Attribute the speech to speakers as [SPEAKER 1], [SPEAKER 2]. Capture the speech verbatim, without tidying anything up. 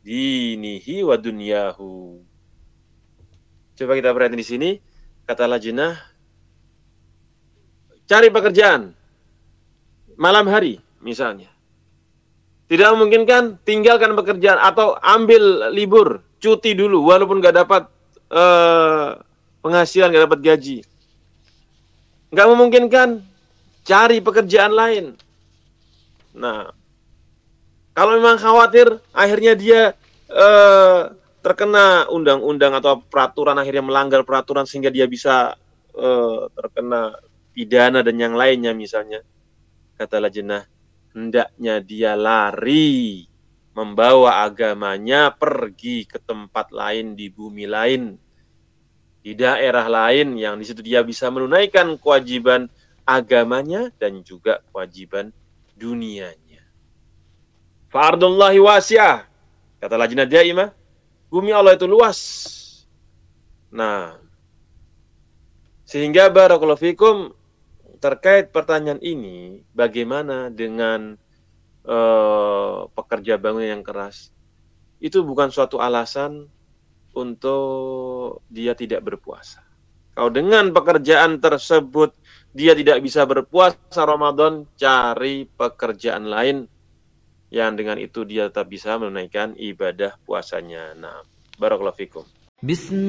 [SPEAKER 1] dinihi wa dunyahu. Coba kita perhatikan di sini, kata lajnah, cari pekerjaan malam hari misalnya. Tidak memungkinkan, tinggalkan pekerjaan atau ambil libur, cuti dulu, walaupun nggak dapat uh, penghasilan, nggak dapat gaji. Nggak memungkinkan, cari pekerjaan lain. Nah, kalau memang khawatir, akhirnya dia uh, terkena undang-undang atau peraturan, akhirnya melanggar peraturan sehingga dia bisa uh, terkena pidana dan yang lainnya misalnya. Kata lajnah, hendaknya dia lari, membawa agamanya pergi ke tempat lain di bumi lain, di daerah lain yang di situ dia bisa menunaikan kewajiban agamanya dan juga kewajiban dunianya. Fardullahi wasi'ah, kata lajnah daimah, bumi Allah itu luas. Nah, sehingga barakallahu fikum, terkait pertanyaan ini, bagaimana dengan Uh, pekerja bangunan yang keras, itu bukan suatu alasan untuk dia tidak berpuasa. Kalau dengan pekerjaan tersebut dia tidak bisa berpuasa Ramadan, cari pekerjaan lain yang dengan itu dia tetap bisa menunaikan ibadah puasanya. Nah, barakallahu fikum.